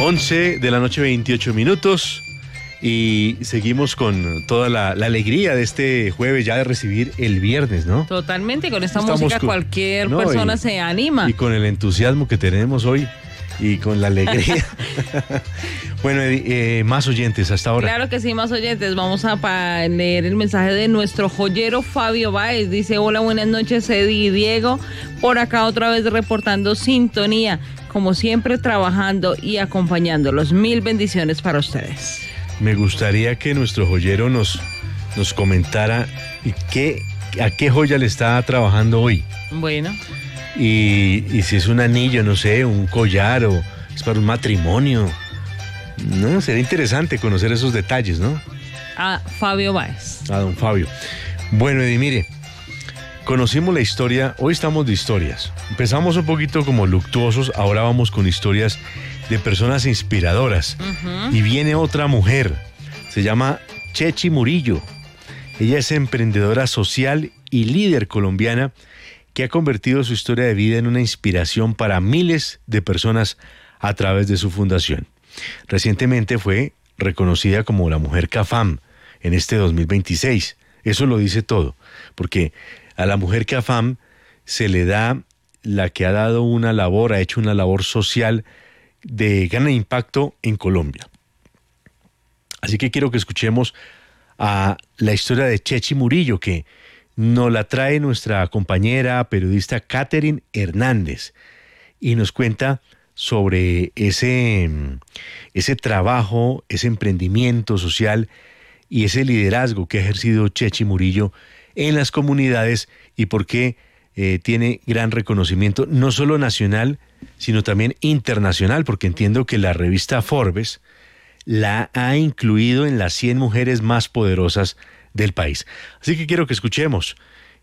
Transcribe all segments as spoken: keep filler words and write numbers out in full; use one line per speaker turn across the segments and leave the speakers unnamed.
once de la noche, veintiocho minutos. Y seguimos con toda la, la alegría de este jueves ya de recibir el viernes, ¿no?
Totalmente, con esta
Estamos
música
con,
cualquier
no,
persona
y,
se anima.
Y con el entusiasmo que tenemos hoy y con la alegría. Bueno, eh, más oyentes hasta ahora.
Claro que sí, más oyentes. Vamos a pa- leer el mensaje de nuestro joyero Fabio Báez. Dice, hola, buenas noches, Eddie y Diego. Por acá otra vez reportando sintonía. Como siempre, trabajando y acompañándolos. Mil bendiciones para ustedes.
Me gustaría que nuestro joyero nos, nos comentara qué, a qué joya le está trabajando hoy.
Bueno.
Y, y si es un anillo, no sé, un collar o es para un matrimonio. No, sería interesante conocer esos detalles, ¿no?
A Fabio Báez.
A don Fabio. Bueno, Eddie, mire, conocimos la historia, hoy estamos de historias. Empezamos un poquito como luctuosos, ahora vamos con historias de personas inspiradoras. Uh-huh. Y viene otra mujer, se llama Chechi Murillo. Ella es emprendedora social y líder colombiana que ha convertido su historia de vida en una inspiración para miles de personas a través de su fundación. Recientemente fue reconocida como la mujer CAFAM en este dos mil veintiséis. Eso lo dice todo, porque a la mujer CAFAM se le da la que ha dado una labor, ha hecho una labor social de gran impacto en Colombia. Así que quiero que escuchemos a la historia de Chechi Murillo, que nos la trae nuestra compañera periodista Catherine Hernández y nos cuenta sobre ese, ese trabajo, ese emprendimiento social y ese liderazgo que ha ejercido Chechi Murillo en las comunidades y por qué eh, tiene gran reconocimiento, no solo nacional, sino también internacional, porque entiendo que la revista Forbes la ha incluido en las cien mujeres más poderosas del país. Así que quiero que escuchemos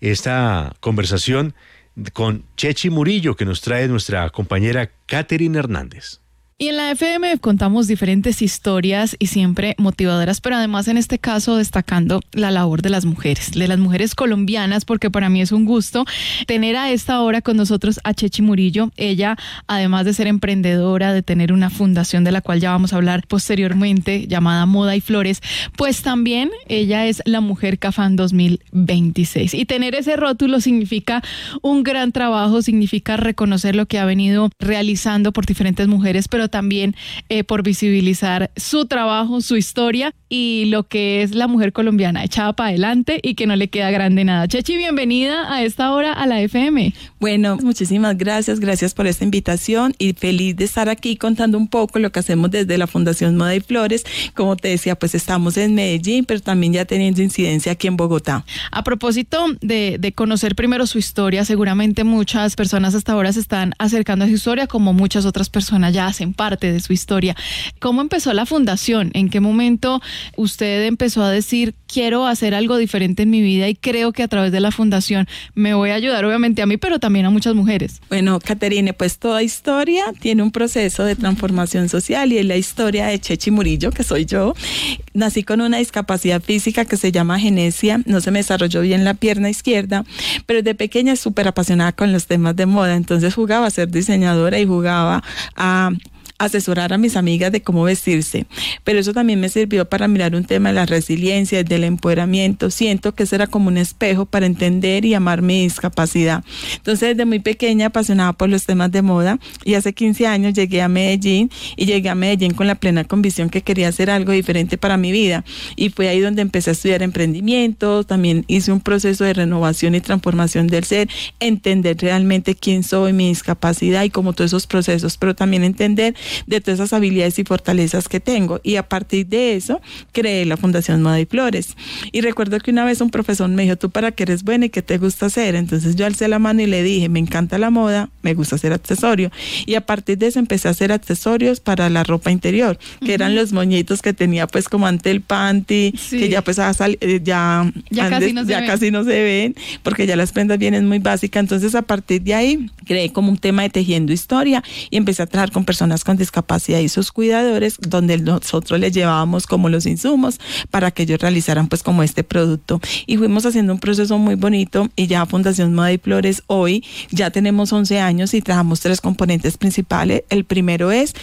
esta conversación con Chechi Murillo que nos trae nuestra compañera Catherine Hernández.
Y en la F M contamos diferentes historias y siempre motivadoras, pero además en este caso destacando la labor de las mujeres, de las mujeres colombianas, porque para mí es un gusto tener a esta hora con nosotros a Chechi Murillo. Ella, además de ser emprendedora, de tener una fundación de la cual ya vamos a hablar posteriormente, llamada Moda y Flores, pues también ella es la mujer CAFAM dos mil veintiséis. Y tener ese rótulo significa un gran trabajo, significa reconocer lo que ha venido realizando por diferentes mujeres, pero también eh, por visibilizar su trabajo, su historia y lo que es la mujer colombiana echada para adelante y que no le queda grande nada. Chechi, bienvenida a esta hora a la F M.
Bueno, muchísimas gracias, gracias por esta invitación y feliz de estar aquí contando un poco lo que hacemos desde la Fundación Moda y Flores. Como te decía, pues estamos en Medellín, pero también ya teniendo incidencia aquí en Bogotá.
A propósito de, de conocer primero su historia, seguramente muchas personas hasta ahora se están acercando a su historia, como muchas otras personas ya hacen parte de su historia. ¿Cómo empezó la fundación? ¿En qué momento usted empezó a decir, quiero hacer algo diferente en mi vida y creo que a través de la fundación me voy a ayudar obviamente a mí, pero también a muchas mujeres?
Bueno, Caterine, pues toda historia tiene un proceso de transformación social y es la historia de Chechi Murillo, que soy yo. Nací con una discapacidad física que se llama agenesia, no se me desarrolló bien la pierna izquierda, pero desde pequeña es súper apasionada con los temas de moda, entonces jugaba a ser diseñadora y jugaba a asesorar a mis amigas de cómo vestirse, pero eso también me sirvió para mirar un tema de la resiliencia, del empoderamiento. Siento que eso era como un espejo para entender y amar mi discapacidad. Entonces desde muy pequeña apasionada por los temas de moda y hace quince años llegué a Medellín y llegué a Medellín con la plena convicción que quería hacer algo diferente para mi vida y fue ahí donde empecé a estudiar emprendimiento, también hice un proceso de renovación y transformación del ser, entender realmente quién soy, mi discapacidad y como todos esos procesos, pero también entender de todas esas habilidades y fortalezas que tengo y a partir de eso creé la Fundación Moda y Flores. Y recuerdo que una vez un profesor me dijo, ¿tú para qué eres buena y qué te gusta hacer? Entonces yo alcé la mano y le dije, me encanta la moda, me gusta hacer accesorio y a partir de eso empecé a hacer accesorios para la ropa interior, que uh-huh. eran los moñitos que tenía pues como ante el panty, sí. que ya pues a sal, eh, ya,
ya, antes, casi, no
ya
se
casi no se ven porque ya las prendas vienen muy básicas. Entonces a partir de ahí creé como un tema de tejiendo historia y empecé a trabajar con personas con discapacidad y sus cuidadores, donde nosotros les llevábamos como los insumos para que ellos realizaran pues como este producto y fuimos haciendo un proceso muy bonito y ya Fundación Moda y Flores hoy ya tenemos once años y trabajamos tres componentes principales. El primero es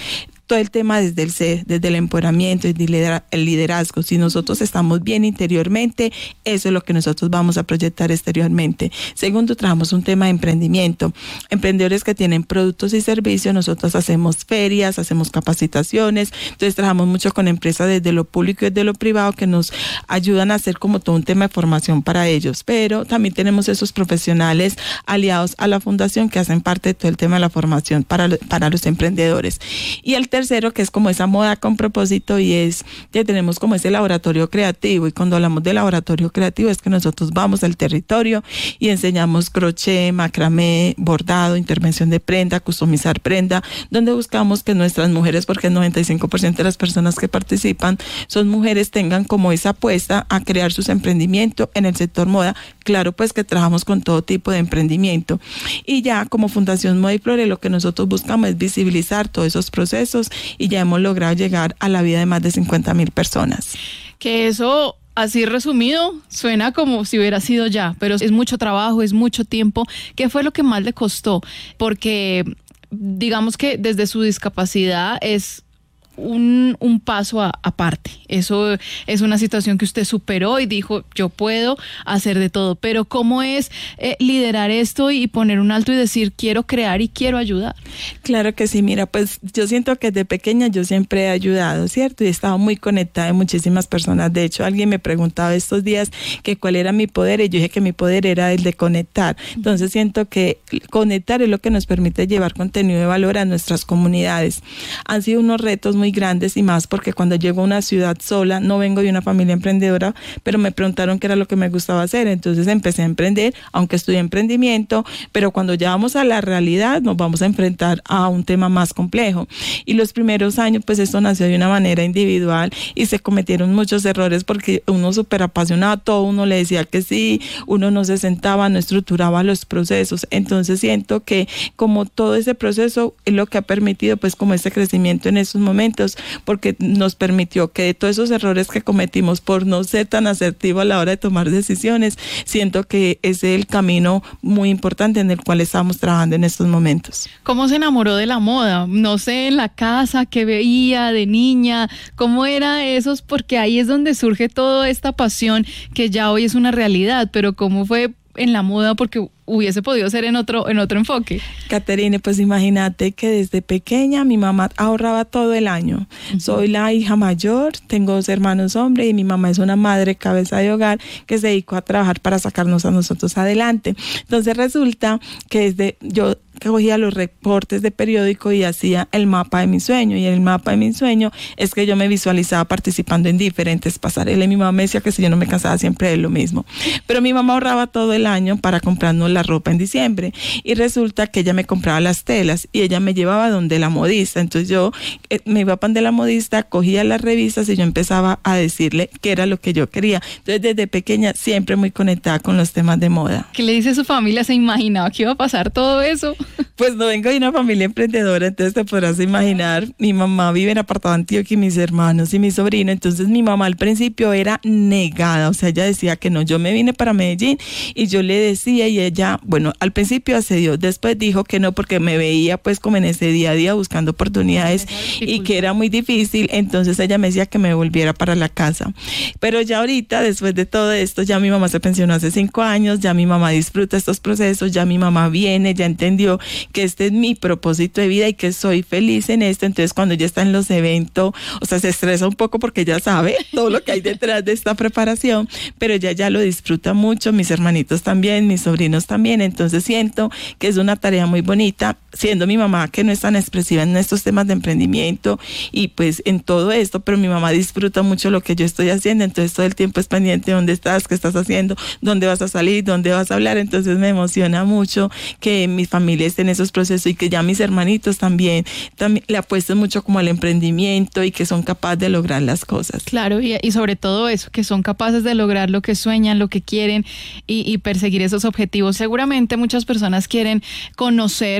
todo el tema desde el ser, desde el empoderamiento, desde el liderazgo. Si nosotros estamos bien interiormente, eso es lo que nosotros vamos a proyectar exteriormente. Segundo, trabajamos un tema de emprendimiento. Emprendedores que tienen productos y servicios, nosotros hacemos ferias, hacemos capacitaciones, entonces trabajamos mucho con empresas desde lo público y desde lo privado que nos ayudan a hacer como todo un tema de formación para ellos, pero también tenemos esos profesionales aliados a la fundación que hacen parte de todo el tema de la formación para, para los emprendedores. Y el tercero, que es como esa moda con propósito, y es que tenemos como ese laboratorio creativo, y cuando hablamos de laboratorio creativo es que nosotros vamos al territorio y enseñamos crochet, macramé, bordado, intervención de prenda, customizar prenda, donde buscamos que nuestras mujeres, porque el noventa y cinco por ciento de las personas que participan son mujeres, tengan como esa apuesta a crear sus emprendimientos en el sector moda. Claro, pues que trabajamos con todo tipo de emprendimiento. Y ya como Fundación Moda y Flores, lo que nosotros buscamos es visibilizar todos esos procesos, y ya hemos logrado llegar a la vida de más de cincuenta mil personas.
Que eso, así resumido, suena como si hubiera sido ya, pero es mucho trabajo, es mucho tiempo. ¿Qué fue lo que más le costó? Porque digamos que desde su discapacidad es un, un paso a, aparte. Eso es una situación que usted superó y dijo, yo puedo hacer de todo. Pero ¿cómo es eh, liderar esto y poner un alto y decir, quiero crear y quiero ayudar?
Claro que sí, mira, pues yo siento que desde pequeña yo siempre he ayudado, ¿cierto? Y he estado muy conectada de muchísimas personas. De hecho, alguien me preguntaba estos días que cuál era mi poder, y yo dije que mi poder era el de conectar. Entonces siento que conectar es lo que nos permite llevar contenido de valor a nuestras comunidades. Han sido unos retos muy grandes, y más porque cuando llego a una ciudad sola, no vengo de una familia emprendedora, pero me preguntaron qué era lo que me gustaba hacer, entonces empecé a emprender, aunque estudié emprendimiento, pero cuando ya vamos a la realidad nos vamos a enfrentar a un tema más complejo. Y los primeros años, pues esto nació de una manera individual y se cometieron muchos errores porque uno súper apasionado a todo, uno le decía que sí, uno no se sentaba, no estructuraba los procesos. Entonces siento que como todo ese proceso es lo que ha permitido pues como ese crecimiento en esos momentos, porque nos permitió que de todos esos errores que cometimos por no ser tan asertivo a la hora de tomar decisiones, siento que ese es el camino muy importante en el cual estamos trabajando en estos momentos.
¿Cómo se enamoró de la moda? No sé, en la casa, qué veía de niña, cómo era eso, porque ahí es donde surge toda esta pasión que ya hoy es una realidad, pero ¿cómo fue en la moda? Porque hubiese podido ser en otro, en otro enfoque.
Caterine, pues imagínate que desde pequeña mi mamá ahorraba todo el año. Uh-huh. Soy la hija mayor, tengo dos hermanos hombres y mi mamá es una madre cabeza de hogar que se dedicó a trabajar para sacarnos a nosotros adelante. Entonces resulta que desde yo cogía los reportes de periódico y hacía el mapa de mi sueño, y el mapa de mi sueño es que yo me visualizaba participando en diferentes pasarelas. Mi mamá me decía que si yo no me cansaba siempre de lo mismo, pero mi mamá ahorraba todo el año para comprarnos la ropa en diciembre, y resulta que ella me compraba las telas y ella me llevaba donde la modista. Entonces yo eh, me iba para donde la modista, cogía las revistas y yo empezaba a decirle qué era lo que yo quería. Entonces desde pequeña siempre muy conectada con los temas de moda.
¿Qué le dice su familia? ¿Se imaginaba que iba a pasar todo eso?
Pues no vengo de una familia emprendedora, entonces te podrás imaginar, mi mamá vive en apartado Antioquia y mis hermanos y mi sobrino. Entonces mi mamá al principio era negada, o sea, ella decía que no. Yo me vine para Medellín y yo le decía, y ella, bueno, al principio accedió, después dijo que no porque me veía pues como en ese día a día buscando oportunidades y que era muy difícil. Entonces ella me decía que me volviera para la casa, pero ya ahorita, después de todo esto, ya mi mamá se pensionó hace cinco años, ya mi mamá disfruta estos procesos, ya mi mamá viene, ya entendió que este es mi propósito de vida y que soy feliz en esto. Entonces cuando ya está en los eventos, o sea, se estresa un poco porque ya sabe todo lo que hay detrás de esta preparación, pero ella ya lo disfruta mucho, mis hermanitos también, mis sobrinos también. Entonces siento que es una tarea muy bonita, siendo mi mamá que no es tan expresiva en estos temas de emprendimiento y pues en todo esto, pero mi mamá disfruta mucho lo que yo estoy haciendo. Entonces todo el tiempo es pendiente, ¿dónde estás? ¿Qué estás haciendo? ¿Dónde vas a salir? ¿Dónde vas a hablar? Entonces me emociona mucho que mi familia esté en esos procesos y que ya mis hermanitos también, también le apuesten mucho como al emprendimiento y que son capaces de lograr las cosas.
Claro, y, y sobre todo eso, que son capaces de lograr lo que sueñan, lo que quieren y, y perseguir esos objetivos. Seguramente muchas personas quieren conocer eh,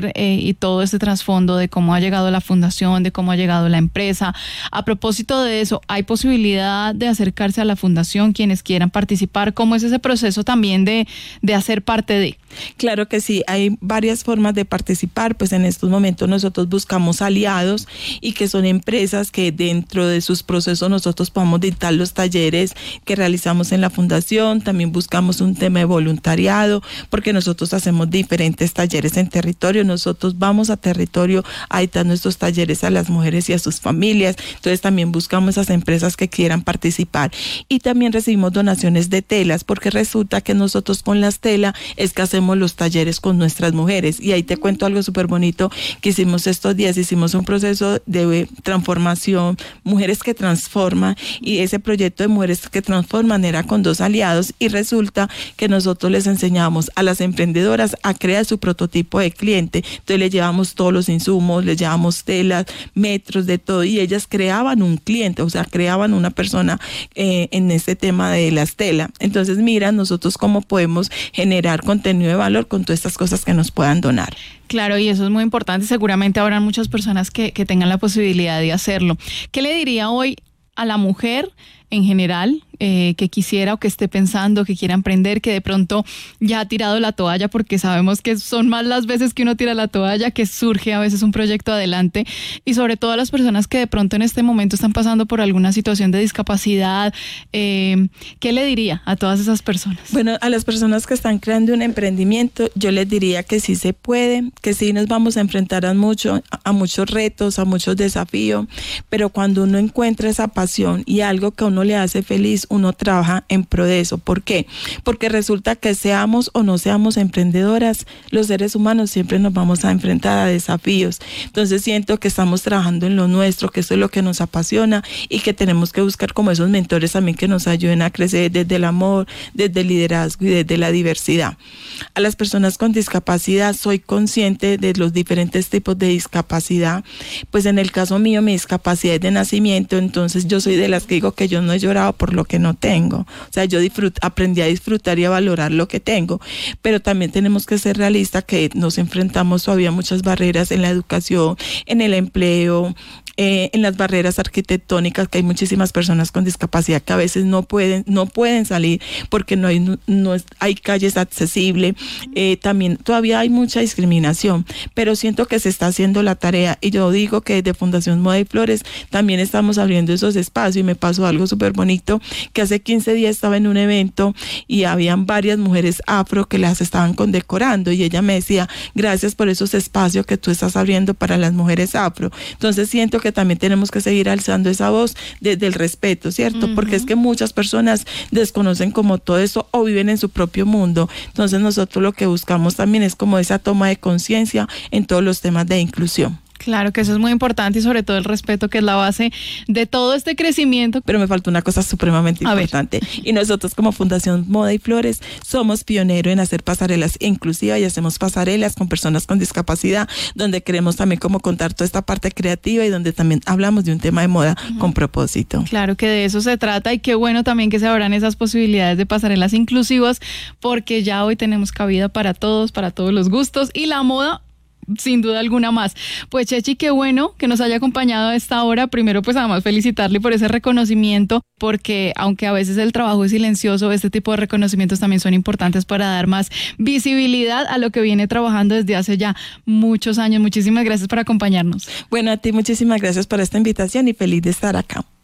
y todo este trasfondo de cómo ha llegado la fundación, de cómo ha llegado la empresa. A propósito de eso, ¿hay posibilidad de acercarse a la fundación quienes quieran participar? ¿Cómo es ese proceso también de, de hacer parte de?
Claro que sí, hay varias formas de participar, pues en estos momentos nosotros buscamos aliados y que son empresas que dentro de sus procesos nosotros podamos dictar los talleres que realizamos en la fundación. También buscamos un tema de voluntariado, porque nosotros hacemos diferentes talleres en territorio. Nosotros vamos a territorio a dictar nuestros talleres a las mujeres y a sus familias. Entonces también buscamos esas empresas que quieran participar. Y también recibimos donaciones de telas, porque resulta que nosotros con las telas es que hacemos los talleres con nuestras mujeres. Y ahí te cuento algo súper bonito que hicimos estos días. Hicimos un proceso de transformación, Mujeres que Transforman, y ese proyecto de Mujeres que Transforman era con dos aliados, y resulta que nosotros les enseñamos a las emprendedoras a crear su prototipo de cliente. Entonces les llevamos todos los insumos, les llevamos telas, metros, de todo, y ellas creaban un cliente, o sea, creaban una persona eh, en este tema de las telas. Entonces mira, nosotros cómo podemos generar contenido de valor con todas estas cosas que nos puedan donar.
Claro, y eso es muy importante. Seguramente habrán muchas personas que, que tengan la posibilidad de hacerlo. ¿Qué le diría hoy a la mujer en general eh, que quisiera o que esté pensando, que quiera emprender, que de pronto ya ha tirado la toalla, porque sabemos que son más las veces que uno tira la toalla que surge a veces un proyecto adelante, y sobre todo a las personas que de pronto en este momento están pasando por alguna situación de discapacidad? Eh, ¿qué le diría a todas esas personas?
Bueno, a las personas que están creando un emprendimiento, yo les diría que sí se puede, que sí nos vamos a enfrentar a, mucho, a muchos retos, a muchos desafíos, pero cuando uno encuentra esa pasión y algo que a uno le hace feliz, uno trabaja en pro de eso. ¿Por qué? Porque resulta que seamos o no seamos emprendedoras, los seres humanos siempre nos vamos a enfrentar a desafíos. Entonces siento que estamos trabajando en lo nuestro, que eso es lo que nos apasiona, y que tenemos que buscar como esos mentores también que nos ayuden a crecer desde el amor, desde el liderazgo y desde la diversidad. A las personas con discapacidad, soy consciente de los diferentes tipos de discapacidad. Pues en el caso mío, mi discapacidad es de nacimiento, entonces yo soy de las que digo que yo no he llorado por lo que no tengo. O sea, yo disfrut, aprendí a disfrutar y a valorar lo que tengo, pero también tenemos que ser realistas que nos enfrentamos todavía a muchas barreras en la educación, en el empleo, eh, en las barreras arquitectónicas, que hay muchísimas personas con discapacidad que a veces no pueden, no pueden salir porque no hay, no, no hay calles accesibles. Eh, también todavía hay mucha discriminación, pero siento que se está haciendo la tarea, y yo digo que desde Fundación Moda y Flores también estamos abriendo esos espacios. Y me pasó algo súper bonito, que hace quince días estaba en un evento y habían varias mujeres afro que las estaban condecorando, y ella me decía, gracias por esos espacios que tú estás abriendo para las mujeres afro. Entonces siento que también tenemos que seguir alzando esa voz desde el respeto, ¿cierto? Uh-huh. Porque es que muchas personas desconocen como todo eso o viven en su propio mundo. Entonces nosotros lo que buscamos también es como esa toma de conciencia en todos los temas de inclusión.
Claro que eso es muy importante, y sobre todo el respeto, que es la base de todo este crecimiento.
Pero me falta una cosa supremamente
A
importante.
ver.
Y nosotros como Fundación Moda y Flores somos pioneros en hacer pasarelas inclusivas, y hacemos pasarelas con personas con discapacidad, donde queremos también como contar toda esta parte creativa y donde también hablamos de un tema de moda uh-huh. con propósito.
Claro que de eso se trata, y qué bueno también que se abran esas posibilidades de pasarelas inclusivas, porque ya hoy tenemos cabida para todos, para todos los gustos, y la moda sin duda alguna más. Pues Chechi, qué bueno que nos haya acompañado a esta hora. Primero, pues además felicitarle por ese reconocimiento, porque aunque a veces el trabajo es silencioso, este tipo de reconocimientos también son importantes para dar más visibilidad a lo que viene trabajando desde hace ya muchos años. Muchísimas gracias por acompañarnos.
Bueno, a ti muchísimas gracias por esta invitación y feliz de estar acá.